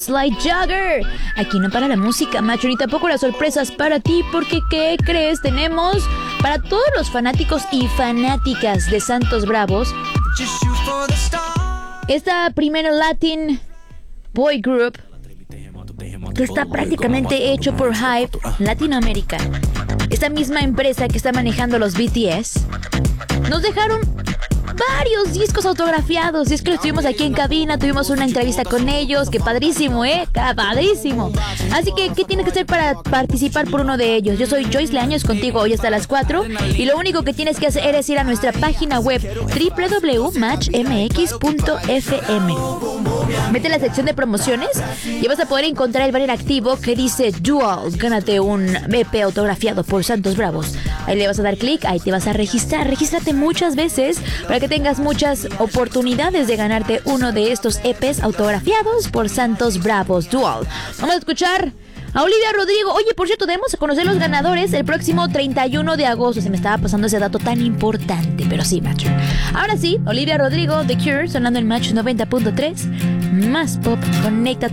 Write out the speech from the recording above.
Sly Jagger. Aquí no para la música, macho, ni tampoco las sorpresas para ti, porque ¿qué crees? Tenemos para todos los fanáticos y fanáticas de Santos Bravos esta primera Latin boy group que está prácticamente hecho por Hype Latinoamérica. Esta misma empresa que está manejando los BTS nos dejaron varios discos autografiados. Y es que estuvimos aquí en cabina, tuvimos una entrevista con ellos. ¡Qué padrísimo, padrísimo! Así que, ¿qué tienes que hacer para participar por uno de ellos? Yo soy Joyce Leaños, contigo hoy hasta las 4. Y lo único que tienes que hacer es ir a nuestra página web www.matchmx.fm. Vete a la sección de promociones y vas a poder encontrar el banner activo que dice Dual. Gánate un EP autografiado por Santos Bravos. Ahí le vas a dar clic, ahí te vas a registrar. Regístrate muchas veces para que tengas muchas oportunidades de ganarte uno de estos EPs autografiados por Santos Bravos Dual. Vamos a escuchar a Olivia Rodrigo. Oye, por cierto, debemos conocer los ganadores el próximo 31 de agosto. Se me estaba pasando ese dato tan importante, pero sí, macho. Ahora sí, Olivia Rodrigo, The Cure, sonando en Match 90.3. Más pop, conecta.